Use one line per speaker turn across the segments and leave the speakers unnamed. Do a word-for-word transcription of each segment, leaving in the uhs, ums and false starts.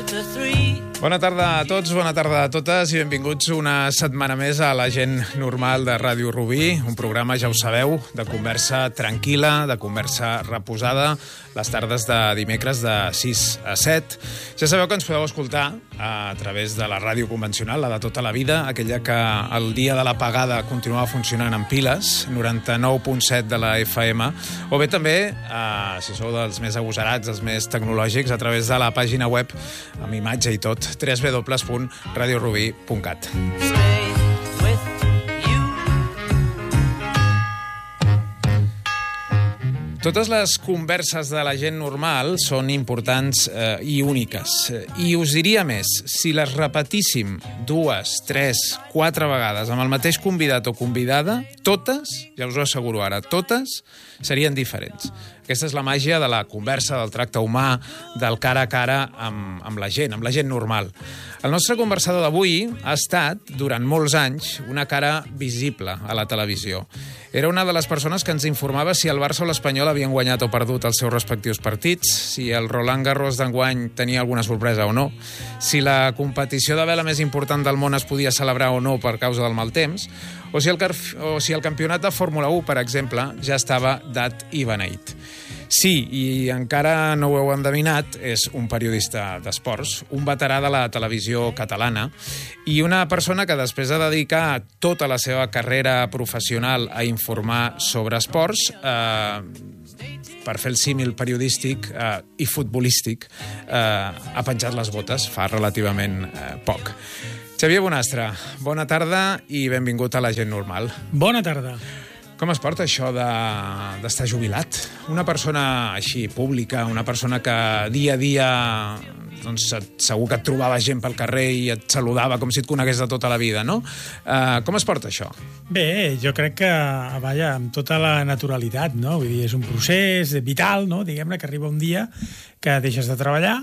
Bona tarda a tots, bona tarda a totes i benvinguts una setmana més a la Gent Normal de Ràdio Rubí, un programa, ja ho sabeu, de conversa tranquil·la, de conversa reposada, les tardes de dimecres de sis a set. Ja sabeu que ens podeu escoltar a través de la ràdio convencional, la de tota la vida, aquella que el dia de l'apagada continuava funcionant en piles, noranta-nou punt set de la F M, o bé també, eh, si sou dels més agosarats, els més tecnològics, a través de la pàgina web, amb imatge i tot, w w w punt radio rubí punt cat. Totes les converses de la gent normal són importants eh, i úniques. I us diria més, si les repetíssim dues, tres, quatre vegades amb el mateix convidat o convidada, totes, ja us ho asseguro ara, totes serien diferents. Aquesta és la màgia de la conversa, del tracte humà, del cara a cara amb, amb la gent, amb la gent normal. El nostre conversador d'avui ha estat, durant molts anys, una cara visible a la televisió. Era una de les persones que ens informava si el Barça o l'Espanyol havien guanyat o perdut els seus respectius partits, si el Roland Garros d'enguany tenia alguna sorpresa o no, si la competició de vela més important del món es podia celebrar o no per causa del mal temps, o si el, o si el campionat de Fórmula u, per exemple, ja estava dat i beneït. Sí, i encara no ho heu endevinat, és un periodista d'esports, un veterà de la televisió catalana i una persona que després de dedicar tota la seva carrera professional a informar sobre esports, eh, per fer el símil periodístic eh, i futbolístic, eh, ha penjat les botes fa relativament eh, poc. Xavier Bonastre, bona tarda i benvingut a la Gent Normal.
Bona tarda.
Com es porta això de, d'estar jubilat? Una persona així pública, una persona que dia a dia doncs, segur que et trobava gent pel carrer i et saludava com si et conegués de tota la vida, no? Uh, com es porta això?
Bé, jo crec que, vaja, amb tota la naturalitat, no? Vull dir, és un procés vital, no? Diguem-ne que arriba un dia que deixes de treballar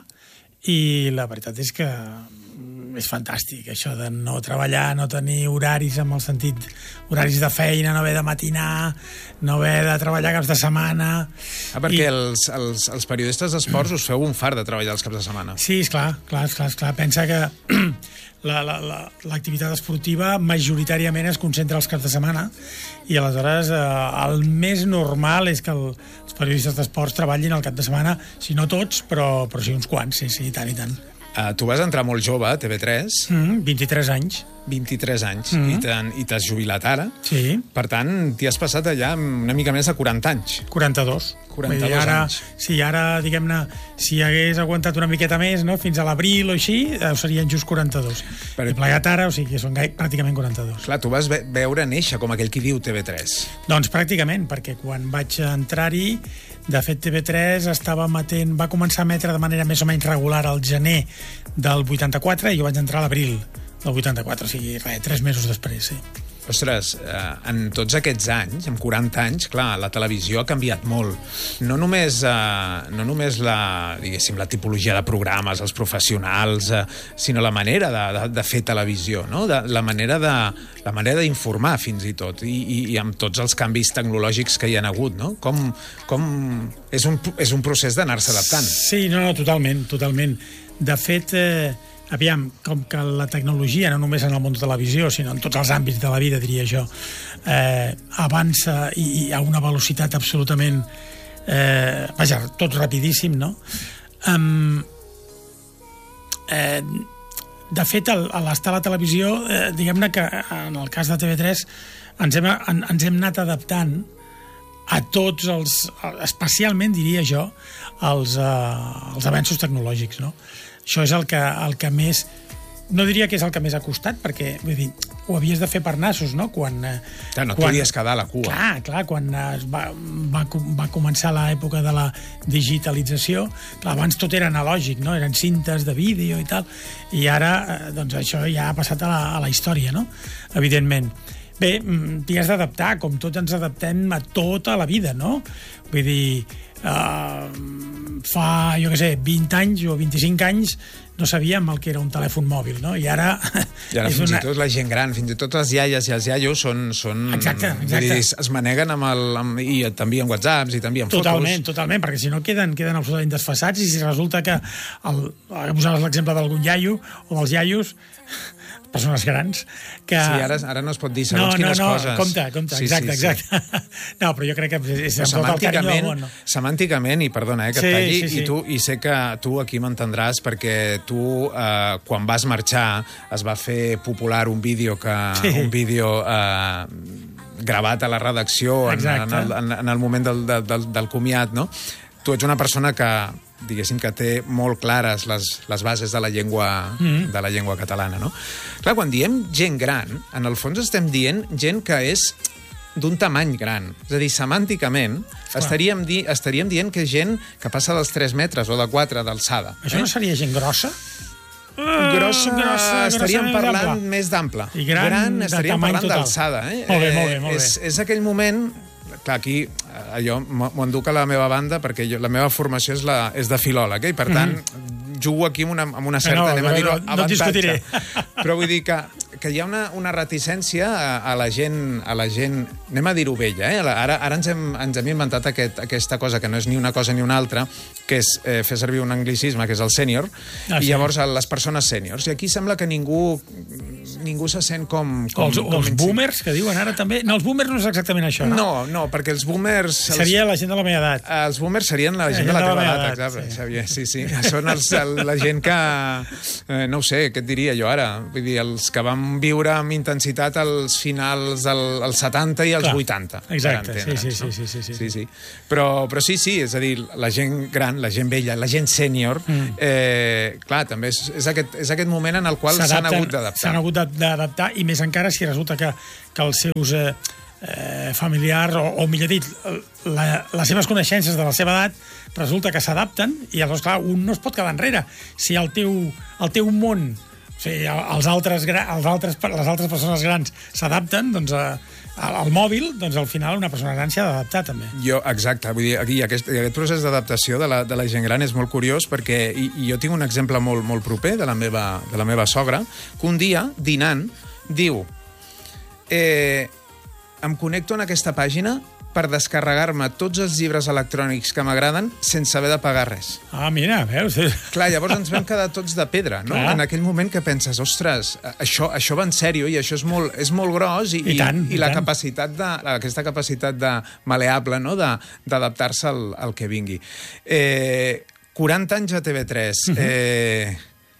i la veritat és que és fantàstic, això de no treballar, no tenir horaris amb el sentit horaris de feina, no haver de matinar, no haver de treballar caps de setmana.
Ah, perquè I... els, els, els periodistes d'esports us feu un fart de treballar els caps de setmana.
Sí, esclar, clar, esclar, esclar. Pensa que la, la, la, l'activitat esportiva majoritàriament es concentra els caps de setmana i aleshores eh, el més normal és que el, els periodistes d'esports treballin el cap de setmana, si no tots, però, però sí uns quants, sí, sí, i tant, i tant.
Uh, tu vas entrar molt jove a T V tres.
Mm, vint-i-tres anys.
vint-i-tres anys.
Mm.
I t'has jubilat ara.
Sí.
Per tant, t'hi has passat allà una mica més de quaranta anys.
quaranta-dos.
quaranta-dos
dir, ara,
anys.
Sí, ara, diguem-ne, si hagués aguantat una miqueta més, no?, fins a l'abril o així, serien just quaranta-dos. Per... He plegat ara, o sigui que són pràcticament quaranta-dos.
Clar, tu vas ve- veure néixer, com aquell qui diu T V tres.
Doncs pràcticament, perquè quan vaig entrar-hi, de fet, T V tres estava emetent, va començar a emetre de manera més o menys regular al gener del vuitanta-quatre i jo vaig entrar a l'abril del vuitanta-quatre, o sigui, res, tres mesos després, sí.
Ostres, eh, en tots aquests anys, amb quaranta anys, clar, la televisió ha canviat molt. No només, eh, no només la, diguéssim, la tipologia de programes, els professionals, eh, sinó la manera de, de, de fer televisió, no? De, la manera de, la manera d'informar, fins i tot, i, i, i amb tots els canvis tecnològics que hi ha hagut, no? Com, com... És un, és un procés d'anar-se adaptant.
Sí, no, no, totalment, totalment. De fet, eh, aviam, com que la tecnologia, no només en el món de la televisió, sinó en tots els àmbits de la vida, diria jo, eh, avança i, i a una velocitat absolutament... Eh, vaja, tot rapidíssim, no? Um, eh, de fet, al, a l'estar a la televisió, eh, diguem-ne que en el cas de T V tres ens hem, en, ens hem anat adaptant a tots els... especialment, diria jo, els, eh, els avenços tecnològics, no? Això és el que, el que més... No diria que és el que més ha costat, perquè, vull dir, ho havies de fer per nassos, no? Quan,
clar, no
quan,
podies quedar a la cua.
Clar, clar, quan es va, va, va començar l'època de la digitalització, clar, abans tot era analògic, no? Eren cintes de vídeo i tal, i ara, doncs, això ja ha passat a la, a la història, no? Evidentment. Bé, t'hi has d'adaptar, com tots ens adaptem a tota la vida, no? Vull dir, uh, fa, jo què sé, vint anys o vint-i-cinc anys no sabíem el que era un telèfon mòbil, no? I ara...
I ara fins una... i tot la gent gran, fins i tot les iaies i els iaios són... són
exacte, exacte. Dir,
es maneguen amb el... Amb, i t'envien whatsapps i t'envien fotos.
Totalment, totalment, perquè si no queden, queden absolutament desfassats i si resulta que... El, posaves l'exemple d'algun iaio o dels iaios... persones grans, que...
Sí, ara, ara no es pot dir segons
no,
quines
no, no,
coses.
compte, compte,
sí,
exacte,
sí,
exacte. Sí. No, però jo crec que és amb tot el carinyo del món. No?
Semànticament, i perdona eh, que
sí,
et talli,
sí, sí.
I, tu, i sé que tu aquí m'entendràs perquè tu, eh, quan vas marxar, es va fer popular un vídeo que... Sí. Un vídeo... Eh, gravat a la redacció en, en, el, en, en el moment del, del, del comiat, no? Tu ets una persona que, diguéssim, que té molt clares les, les bases de la llengua, mm-hmm. de la llengua catalana, no? Clar, quan diem gent gran, en el fons estem dient gent que és d'un tamany gran. És a dir, semànticament, estaríem, di, estaríem dient que és gent que passa dels tres metres o de quatre d'alçada.
Això eh? no seria gent grossa?
Grossa, grossa estaríem
grossa
parlant més d'ample.
I gran,
gran estaríem parlant d'alçada. Eh?
Molt bé, molt bé, molt bé.
És, és aquell moment... Clar, aquí jo m'ho enduc a la meva banda perquè jo, la meva formació és, la, és de filòleg, eh? I per tant mm-hmm. jugo aquí amb una, amb una certa, no, anem a dir-ho,
no,
avantatge. Però vull dir que, que hi ha una, una reticència a, a la gent, a la gent, anem a dir-ho vella, eh? Ara, ara ens, hem, ens hem inventat aquest, aquesta cosa que no és ni una cosa ni una altra, que és eh, fer servir un anglicisme, que és el sènior, ah, i sí. llavors les persones sèniors. I aquí sembla que ningú ningú se sent com... com
els
com
els boomers, que diuen ara també... No, els boomers no és exactament això, no?
No, no, perquè els boomers... Els,
seria la gent de la meva edat.
Els boomers serien la gent, la gent de la teva edat, edat, exacte, sí. Xavier, sí, sí. Són els, la gent que... Eh, no ho sé, què et diria jo ara? Vull dir, els que van viure amb intensitat als finals dels setanta i als Clar, vuitanta.
Exacte, sí, sí, sí, sí, sí, sí.
sí, sí. Però, però sí, sí, és a dir, la gent gran, la gent vella, la gent sènior, mm. eh, clar, també és, és, aquest, és aquest moment en el qual s'han hagut d'adaptar.
S'han hagut d'adaptar, i més encara si resulta que, que els seus eh, eh, familiars, o, o millor dit, la, les seves coneixences de la seva edat, resulta que s'adapten, i llavors, clar, un no es pot quedar enrere. Si el teu, el teu món, o sigui, els altres, els altres, les altres persones grans s'adapten, doncs a, al mòbil, doncs al final una persona gran s'ha d'adaptar també.
Jo, exacte, vull dir, aquí aquest, aquest procés d'adaptació de, la, de la gent gran és molt curiós perquè i, i jo tinc un exemple molt, molt proper de la meva, de la meva sogra, que un dia, dinant, diu eh, em connecto en aquesta pàgina per descarregar-me tots els llibres electrònics que m'agraden sense haver de pagar res.
Ah, mira, veus?
Clar, llavors ens vam quedar tots de pedra, no? Clar. En aquell moment que penses, ostres, això, això va en sèrio i això és molt, és molt gros i,
I, tant,
i, i
i
la
tant.
capacitat de, aquesta capacitat de maleable, no? d'adaptar-se al, al que vingui. Eh, quaranta anys a T V tres. Uh-huh. Eh,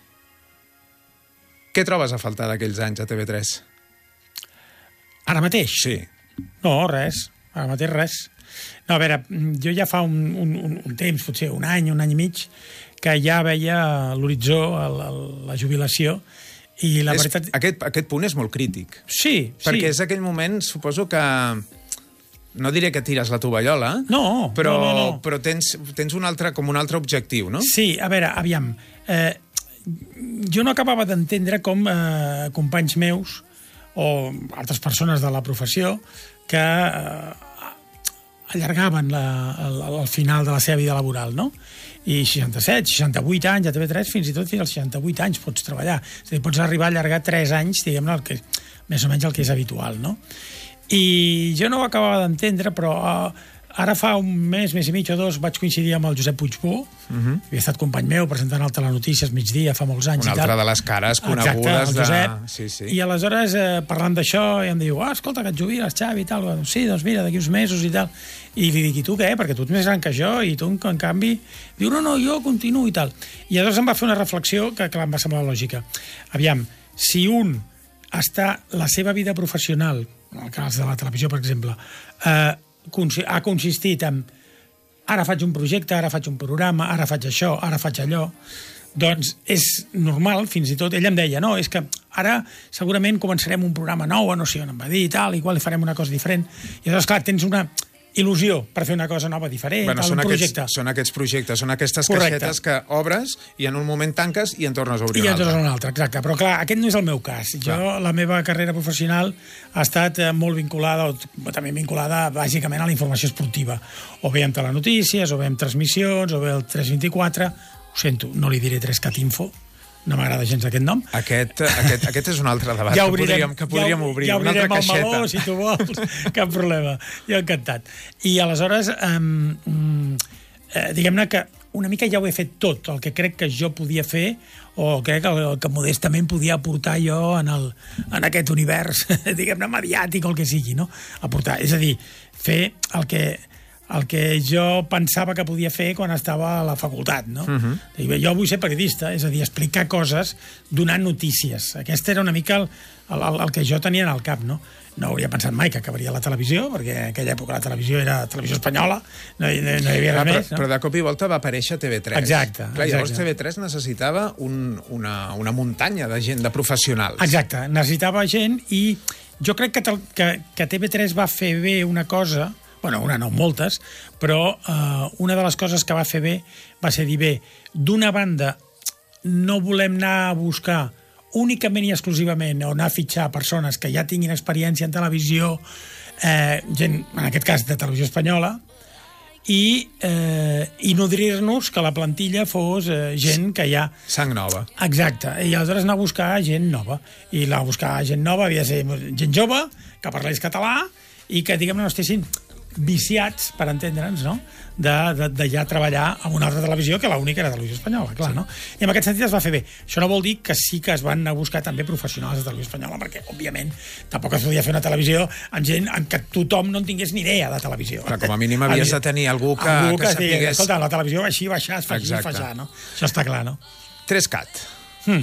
què trobes a faltar d'aquells anys a T V tres?
Ara mateix?
Sí.
No, res. Ara mateix res. No, a veure, jo ja fa un, un, un temps, potser un any, un any i mig, que ja veia l'horitzó, la, la jubilació, i la
és,
veritat...
Aquest, aquest punt és molt crític.
Sí,
perquè
sí.
és aquell moment, suposo que... No diré que tires la tovallola,
no,
però,
no, no, no.
però tens, tens un altre, com un altre objectiu, no?
Sí, a veure, aviam, eh, jo no acabava d'entendre com eh, companys meus o altres persones de la professió que eh, allargaven la, el, el final de la seva vida laboral, no? I seixanta-set, seixanta-vuit anys, a T V tres, fins i tot fins als seixanta-vuit anys pots treballar. És a dir, pots arribar a allargar tres anys, diguem-ne, el que, més o menys el que és habitual, no? I jo no ho acabava d'entendre, però uh, ara fa un mes, mes i mig o dos, vaig coincidir amb el Josep Puigbó, uh-huh. havia estat company meu presentant al Telenotícies migdia fa molts anys.
Una altra de les cares conegudes.
Exacte, el Josep.
De... Sí, sí.
I aleshores, eh, parlant d'això, i em diu, ah, escolta, que et jubiles, Xavi, i tal. Sí, doncs mira, d'aquí uns mesos i tal. I li dic, i tu què? Perquè tu ets més gran que jo, i tu, en canvi... Diu, no, no, jo continuo i tal. I aleshores em va fer una reflexió que, clar, em va semblar lògica. Aviam, si un està la seva vida professional, en el cas de la televisió, per exemple, eh, ha consistit en ara faig un projecte, ara faig un programa, ara faig això, ara faig allò, doncs és normal, fins i tot, ell em deia, no, és que ara segurament començarem un programa nou, no sé on em va dir i tal, igual li farem una cosa diferent, i llavors, clar, tens una, il·lusió per fer una cosa nova, diferent,
bueno,
un
són
projecte.
Aquests, són aquests projectes, són aquestes
Correcte.
caixetes que obres i en un moment tanques i en tornes a obrir
I
una
en tornes
altra.
a un altre, exacte. Però clar, aquest no és el meu cas. Jo,
Clar.
la meva carrera professional ha estat eh, molt vinculada, o també vinculada bàsicament a la informació esportiva. O bé amb telenotícies, o bé amb transmissions, o bé el tres vint-i-quatre. Ho sento, no li diré tres cat info, no m'agrada gens aquest nom.
Aquest, aquest, aquest és un altre debat
Ja
que
obrirem,
podríem, que podríem
ja,
obrir,
ja
una altra
obrirem el
caixeta.
meló, si tu vols, cap problema. Jo encantat. I aleshores, um, um, eh, diguem-ne que una mica ja ho he fet tot, el que crec que jo podia fer, o crec que, el que modestament podia aportar jo en, el, en aquest univers, diguem-ne, mediàtic o el que sigui, no? Aportar, és a dir, fer el que... el que jo pensava que podia fer quan estava a la facultat, no? Uh-huh. Jo vull ser periodista, és a dir, explicar coses donant notícies. Aquest era una mica el, el, el que jo tenia en el cap, no? No hauria pensat mai que acabaria a la televisió, perquè en aquella època la televisió era televisió espanyola, no, hi, no hi havia res
Clar,
més.
Però,
No?
però de cop i volta va aparèixer T V tres.
Exacte,
Clar, llavors
exacte.
T V tres necessitava un, una, una muntanya de gent, de professionals.
Exacte, necessitava gent i jo crec que, tel, que, que T V tres va fer bé una cosa, bueno, una no, moltes, però eh, una de les coses que va fer bé va ser dir, bé, d'una banda no volem anar a buscar únicament i exclusivament o anar a fitxar persones que ja tinguin experiència en televisió, eh, gent, en aquest cas de televisió espanyola, i, eh, i nodrir-nos que la plantilla fos eh, gent que ja...
Sang nova.
Exacte, i aleshores anar a buscar gent nova. I anar a buscar gent nova havia de ser gent jove, que parlés català, i que, diguem-ne, no estessin viciats, per entendre'ns, no? de, de, de ja treballar a una altra televisió, que l'única era televisió espanyola, clar, sí. No? I en aquest sentit es va fer bé. Això no vol dir que sí que es van anar a buscar també professionals de televisió espanyola, perquè, òbviament, tampoc es podia fer una televisió amb gent en què tothom no en tingués ni idea de televisió.
Però com a mínim havies de tenir algú que,
algú que,
que sapigués...
Digués, escolta, la televisió va així, baixar, es fa així,
Exacte.
fajar, no? Això està clar, no?
tres cat.
Hmm.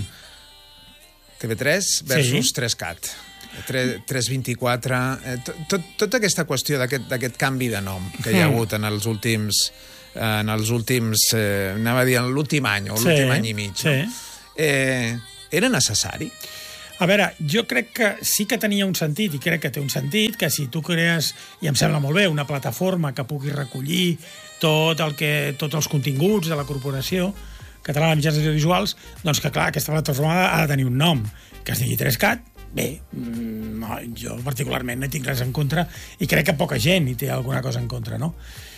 T V tres versus
Sí.
tres cat. tres vint-i-quatre... Eh, tot, tota aquesta qüestió d'aquest canvi de nom que hi ha hagut en els últims... en els últims... Eh, anava a dir en l'últim any, o l'últim
Sí,
any i mig.
sí.
No? Eh, era necessari?
A veure, jo crec que sí que tenia un sentit, i crec que té un sentit, que si tu crees, i em sembla molt bé, una plataforma que pugui recollir tot el que, tots els continguts de la Corporació Catalana de Mitjans Audiovisuals, doncs que, clar, aquesta plataforma ha de tenir un nom, que es digui tres cat. Bé, no, jo particularment no hi tinc res en contra, i crec que poca gent hi té alguna cosa en contra, no?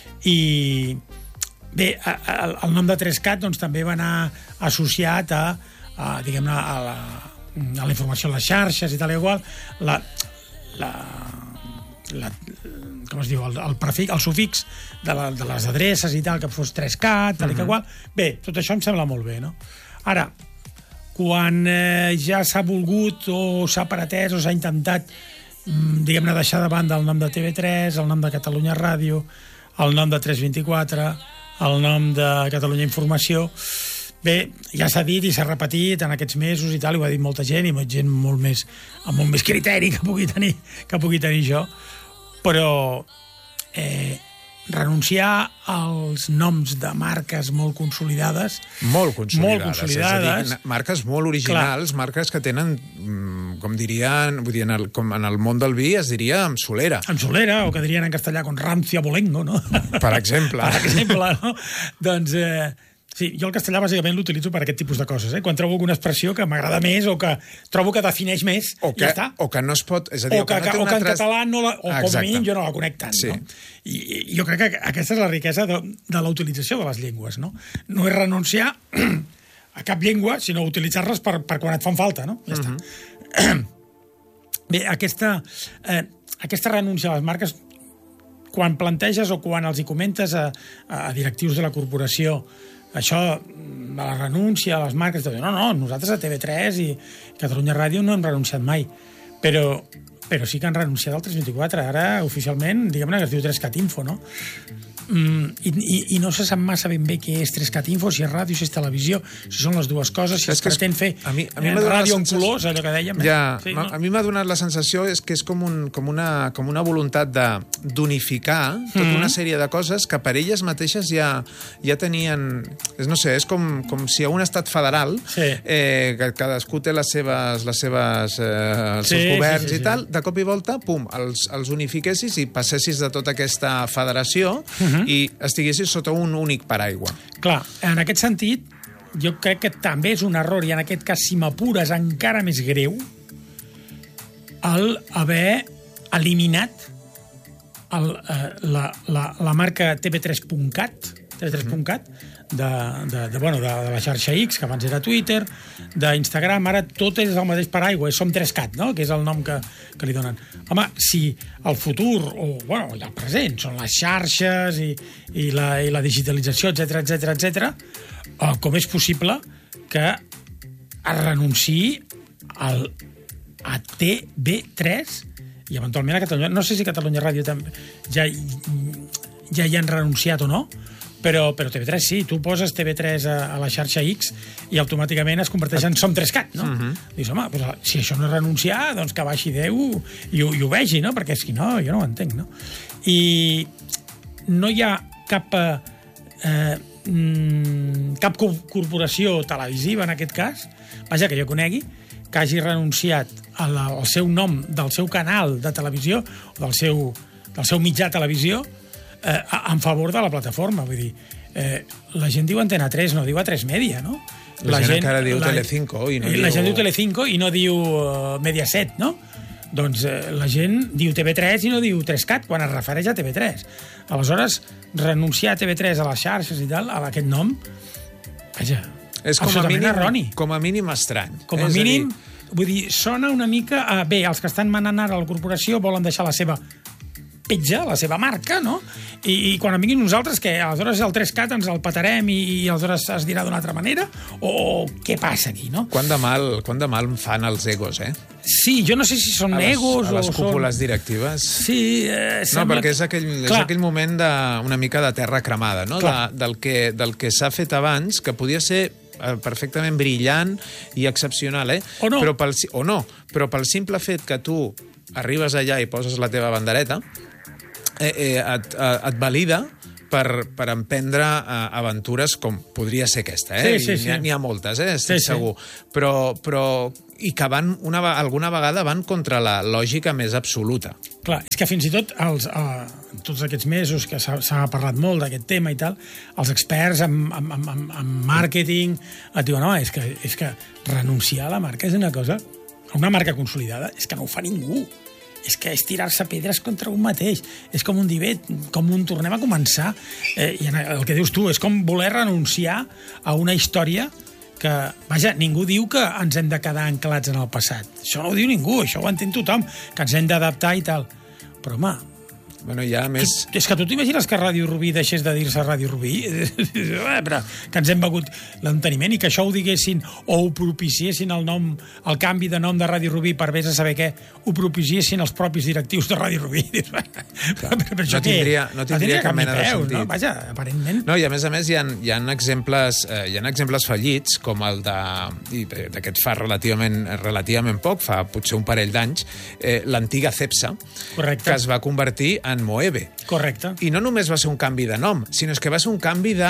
I bé, el, el nom de tres cat doncs, també va anar associat a, a diguem-ne, a la, a la informació a les xarxes i tal i igual, la, la, la, com es diu, el, el prefix, el sufix de, la, de les adreces i tal, que fos tres cat, tal i que qual. Bé, tot això em sembla molt bé, no? Ara, quan eh, ja s'ha volgut o s'ha pretès o s'ha intentat, diguem-ne, deixar de banda el nom de T V tres, el nom de Catalunya Ràdio, el nom de tres vint-i-quatre, el nom de Catalunya Informació, bé, ja s'ha dit i s'ha repetit en aquests mesos i tal, i ho ha dit molta gent, i gent molt més, amb molt més criteri que pugui tenir, que pugui tenir jo, però eh, renunciar als noms de marques molt consolidades...
Molt consolidades.
Molt consolidades.
És a dir, marques molt originals, clar. Marques que tenen, com dirien, vull dir, en el, com en el món del vi es diria amb solera.
Amb solera, o que dirien en castellà con rancio abolengo, no?
Per exemple.
Per exemple, no? Doncs... Eh, sí, jo el castellà bàsicament l'utilitzo per aquest tipus de coses, eh? Quan trobo alguna expressió que m'agrada més o que trobo que defineix més,
o que,
ja està.
O que no es pot... És a dir,
o que,
o que, no té
o que en
altra...
català, no la, o
Exacte.
com a mínim, jo no la conec tant.
Sí.
No? I, I jo crec que aquesta és la riquesa de, de la utilització de les llengües. No, no és renunciar a cap llengua, sinó utilitzar-les per, per quan et fan falta. No? Ja està. Uh-huh. Bé, aquesta, eh, aquesta renúncia a les marques, quan planteges o quan els hi comentes a, a directius de la corporació això, a la renúncia, a les marques, no, no, nosaltres a T V tres i Catalunya Ràdio no hem renunciat mai, però, però sí que han renunciat al tres vint-i-quatre, ara oficialment, diguem-ne que es diu tres cat info, no? Mm, i, i, I no se sap massa ben bé què és tres cat Info, si és ràdio, si és televisió, si són les dues coses, si es, es pretén fer
a mi, a mi
eh, ràdio en colors, allò que dèiem.
Ja,
sí,
no? A mi m'ha donat la sensació és que és com, un, com, una, com una voluntat d'unificar tota mm-hmm. una sèrie de coses que per elles mateixes ja, ja tenien... És, no sé, és com, com si a un estat federal, sí. eh, que cadascú té les seves, les seves, eh, els sí, seus governs sí, sí, i tal, sí. De cop i volta, pum, els, els unifiquessis i passessis de tota aquesta federació mm-hmm. i estiguessis sota un únic paraigua.
Clar, en aquest sentit, jo crec que també és un error, i en aquest cas, si m'apures, encara més greu, el haver eliminat el, eh, la, la, la marca T V tres punt cat, T V tres punt cat, de, de, de, bueno, de, de la xarxa X, que abans era Twitter, d'Instagram, ara tot és el mateix paraigua, és Som tres cat, no?, que és el nom que, que li donen. Home, si el futur, o bueno, ja el present, són les xarxes i, i, la, i la digitalització, etcètera, etcètera, etcètera, eh, com és possible que es renunciï al, a T V tres i eventualment a Catalunya. No sé si Catalunya Ràdio també ja, ja hi han renunciat o no, però, però T V tres sí, tu poses T V tres a, a la xarxa X i automàticament es converteix en Som tres cat, no? Uh-huh. Dius, home, pues, si això no és renunciar, doncs que baixi Déu i, i ho vegi, no? Perquè és que no, jo no ho entenc, no? I no hi ha cap eh, cap corporació televisiva, en aquest cas, vaja, que jo conegui, que hagi renunciat al, al seu nom del seu canal de televisió o del seu, del seu mitjà de televisió eh, en favor de la plataforma. Vull dir, eh, la gent diu Antena tres, no diu A tres Media, no?
La, la gent, gent encara diu la, Telecinco i no
la
diu...
La gent diu Telecinco i no diu uh, Mediaset, no? Doncs eh, la gent diu T V tres i no diu tres cat quan es refereix a T V tres. Aleshores, renunciar a T V tres a les xarxes i tal, a aquest nom, vaja,
és com a mínim,
erroni.
Com a mínim estrany.
Com a mínim, a vull dir, sona una mica a... Bé, els que estan manant ara a la corporació volen deixar la seva petja, la seva marca, no? I, i quan vinguin nosaltres, que aleshores el tres cat ens el patarem i, i aleshores es dirà d'una altra manera? O, o què passa aquí, no?
Quant de mal, quant de mal fan els egos, eh?
Sí, jo no sé si són
a les,
egos
a les
o
cúpules
són...
directives.
Sí, eh,
no, perquè és aquell, és aquell moment de, una mica de terra cremada, no? De, del que, del que s'ha fet abans, que podia ser perfectament brillant i excepcional, eh?
O no.
Però pel, o no, però pel simple fet que tu arribes allà i poses la teva bandereta, eh, eh, et, et valida per, per emprendre uh, aventures com podria ser aquesta, eh?
Sí, sí, sí.
N'hi ha, n'hi ha moltes, eh? Estic
sí,
segur.
Sí.
Però, però... I que van una, alguna vegada van contra la lògica més absoluta.
Clar, és que fins i tot els, uh, tots aquests mesos que s'ha parlat molt d'aquest tema i tal, els experts en, en, en, en màrqueting et diuen, no, és que, és que renunciar a la marca és una cosa, a una marca consolidada, és que no ho fa ningú. És que és tirar-se pedres contra un mateix. És com un divet, com un tornem a començar. Eh, I el que dius tu, és com voler renunciar a una història que, vaja, ningú diu que ens hem de quedar anclats en el passat. Això no ho diu ningú, això ho entén tothom, que ens hem d'adaptar i tal. Però, home,
bueno, ja més...
Tu, és que tu t'imagines que Ràdio Rubí deixés de dir-se Ràdio Rubí? Però que ens hem begut l'enteniment i que això ho diguessin o ho propiciessin el nom, el canvi de nom de Ràdio Rubí per vés a saber què, ho propiciessin els propis directius de Ràdio Rubí. Clar,
però, però no tindria, no tindria cap mena de sentit.
No? Vaja, aparentment...
No, i a més a més hi ha, hi ha, exemples, eh, hi ha exemples fallits, com el de... d'aquest fa relativament, relativament poc, fa potser un parell d'anys, eh, l'antiga Cepsa,
correcte,
que es va convertir en Moeve.
Correcte.
I no només va ser un canvi de nom, sinó que va ser un canvi de,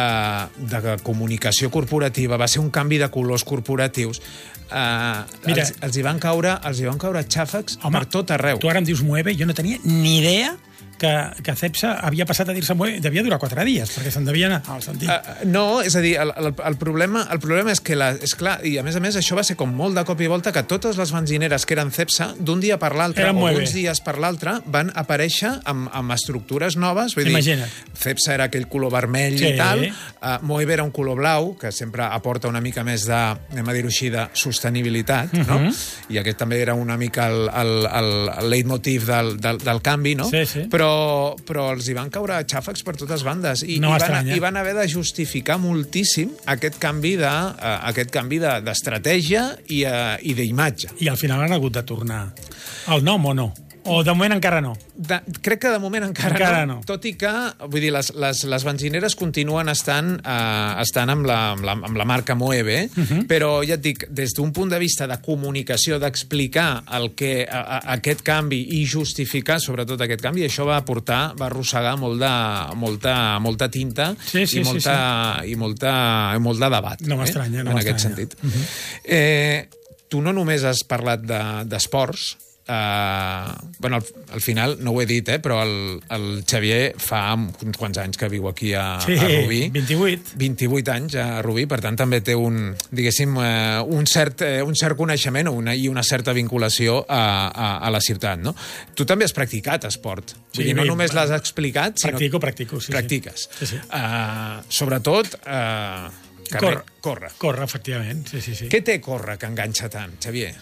eh, de comunicació corporativa, va ser un canvi de colors corporatius. Eh, Mira, els, els, hi van caure, els hi van caure xàfecs Home, per tot arreu.
Tu ara em dius Moeve, jo no tenia ni idea que, que Cepsa havia passat a dir-se Moeve, devia durar quatre dies, perquè se'n devia anar al sentit.
Uh, no, és a dir, el, el, el, problema, el problema és que, la, és clar, i a més a més això va ser com molt de cop i volta, que totes les benzineres que eren Cepsa, d'un dia per l'altre, o d'uns dies per l'altre, van aparèixer amb, amb estructures noves. Vull
Imagina't.
dir, Cepsa era aquell color vermell sí. i tal, uh, Moeve era un color blau, que sempre aporta una mica més de, anem a dir-ho així, de sostenibilitat, uh-huh. no? I aquest també era una mica el, el, el, el leitmotiv del, del, del canvi, no?
Sí, sí.
Però Però, però els hi van caure xàfecs per totes bandes i,
no
i, van, i van haver de justificar moltíssim aquest canvi de, uh, aquest canvi d'estratègia de, i, uh, i d'imatge.
I al final han hagut de tornar el nom o no? O de moment encara no?
De, crec que de moment encara,
encara
no,
no.
Tot i que, vull dir, les, les, les benzineres continuen estant, eh, estant amb, la, amb, la, amb la marca Moeve, uh -huh. però ja et dic, des d'un punt de vista de comunicació, d'explicar el que a, a, aquest canvi i justificar sobretot aquest canvi, això va aportar, va arrossegar molt de, molta, molta tinta
sí, sí,
i, molta,
sí, sí.
i, molta, i molt de debat.
No m'estranya,
eh?
no
En
m'estranya.
aquest sentit.
Uh -huh.
eh, tu no només has parlat d'esports, de, Uh, bueno, al, al final, no ho he dit, eh, però el, el Xavier fa uns quants anys que viu aquí a,
sí,
a Rubí.
vint-i-vuit.
vint-i-vuit anys a Rubí, per tant també té un, diguéssim, uh, un, cert, uh, un cert coneixement una, i una certa vinculació a, a, a la ciutat, no? Tu també has practicat esport. Vull
Sí,
dir, no
bé,
només l'has explicat, sinó...
Practico, practico, sí.
Practiques.
Sí, sí.
Uh, sobretot... Uh,
Corre.
Corre.
Corre, efectivament, sí, sí, sí.
Què té córrer que enganxa tant, Xavier?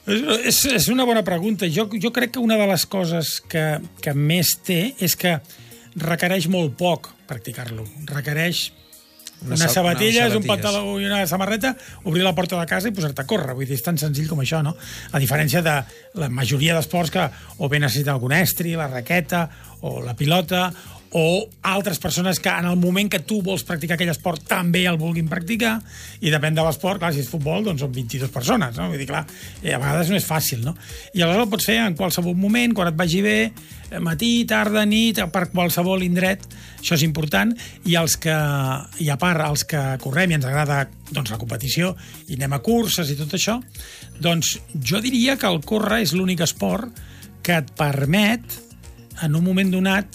És, és una bona pregunta. Jo, jo crec que una de les coses que, que més té és que requereix molt poc practicar-lo. Requereix una unes sabatilles, un pantaló i una samarreta, obrir la porta de casa i posar-te a córrer. Vull dir, és tan senzill com això, no? A diferència de la majoria d'esports que o bé necessita algun estri, la raqueta o la pilota, o altres persones que en el moment que tu vols practicar aquell esport també el vulguin practicar, i depèn de l'esport, clar, si és futbol, doncs són vint-i-dues persones, no? Vull dir, clar, a vegades no és fàcil, no? I aleshores el pots fer en qualsevol moment, quan et vagi bé, matí, tarda, nit, per qualsevol indret, això és important, i els que, i a part, els que correm i ens agrada doncs, la competició, i anem a curses i tot això, doncs jo diria que el córrer és l'únic esport que et permet, en un moment donat,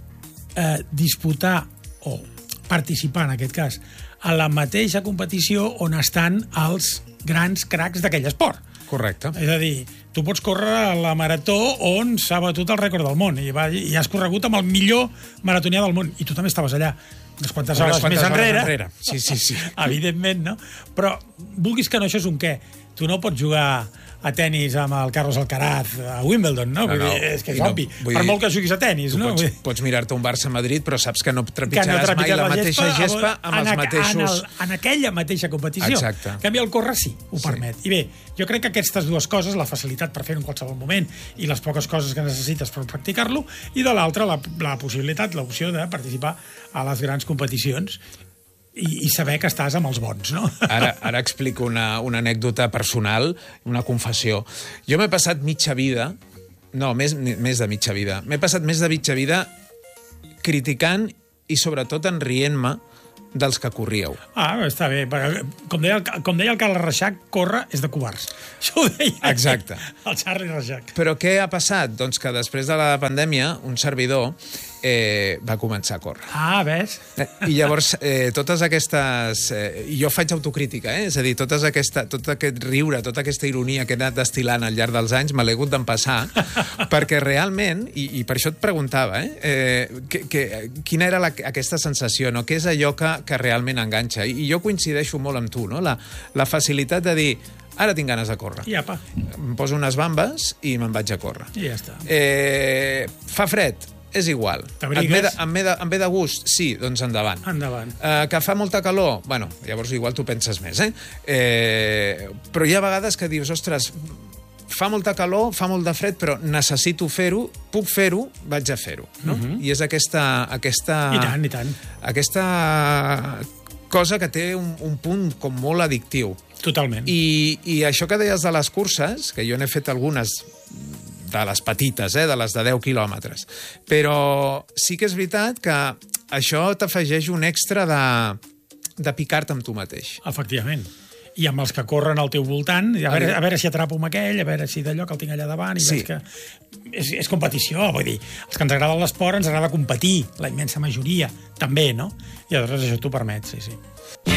Eh, disputar o participar, en aquest cas, a la mateixa competició on estan els grans cracs d'aquell esport.
Correcte.
És a dir, tu pots córrer a la marató on s'ha batut el rècord del món i, va, i has corregut amb el millor maratonià del món, i tu també estaves allà unes quantes hores
quantes
més
hores
enrere.
enrere. Sí, sí, sí.
Evidentment, no? Però, vulguis que no, això és un què. Tu no pots jugar a tennis amb el Carlos Alcaraz a Wimbledon, no?
No, no.
Vull dir, és que és
no,
obvi. Per molt que juguis a tennis,
tu
no?
pots, pots mirar-te un Barça-Madrid, però saps que no trepitjaràs,
que no
mai
trepitjaràs
la mateixa gespa, gespa amb
en,
els mateixos...
En, el, en aquella mateixa competició.
Exacte.
En canvi, el córrer sí, ho
Sí.
permet. I bé, jo crec que aquestes dues coses, la facilitat per fer-ho en qualsevol moment i les poques coses que necessites per practicar-lo, i de l'altra, la, la possibilitat, l'opció de participar a les grans competicions i, i saber que estàs amb els bons, no?
Ara, ara explico una, una anècdota personal, una confessió. Jo m'he passat mitja vida, no, més, més de mitja vida, m'he passat més de mitja vida criticant i sobretot enrient-me dels que corríeu.
Ah, està bé. Com deia, el, com deia el Carles Reixac, córrer és de covards. Això ho deia
Exacte.
el Charlie Reixac.
Però què ha passat? Doncs que després de la pandèmia, un servidor eh, va començar a córrer.
Ah, ves?
I llavors, eh, totes aquestes... Eh, I jo faig autocrítica, eh? És a dir, totes aquesta, tot aquest riure, tota aquesta ironia que he anat destil·lant al llarg dels anys, me l'he hagut d'empassar, perquè realment, i, i per això et preguntava, eh, eh, que, que, quina era la, aquesta sensació, no? Què és allò que, que realment enganxa? I, I jo coincideixo molt amb tu, no? La, la facilitat de dir, ara tinc ganes de córrer.
I apa.
Em poso unes bambes i me'n vaig a córrer.
I ja està.
Eh, fa fred? És igual. Em ve, de, em, ve de, em ve de gust? Sí, doncs endavant.
Endavant.
Eh, que fa molta calor? Bueno, llavors igual tu penses més, eh? eh? Però hi ha vegades que dius, ostres, fa molta calor, fa molt de fred, però necessito fer-ho, puc fer-ho, vaig a fer-ho, no? Uh-huh. I és aquesta... aquesta
I tant, i tant.
Aquesta cosa que té un, un punt com molt addictiu.
Totalment.
I, I això que deies de les curses, que jo n'he fet algunes de les petites, eh, de les de deu quilòmetres. Però sí que és veritat que això t'afegeix un extra de, de picar-te amb tu mateix.
Efectivament. I amb els que corren al teu voltant, a veure, a veure si atrapo amb aquell, a veure si d'allò que el tinc allà davant, i
sí.
veig que és, és competició, vull dir, els que ens agrada l'esport ens agrada competir, la immensa majoria, també, no? I aleshores això t'ho permet, sí, sí.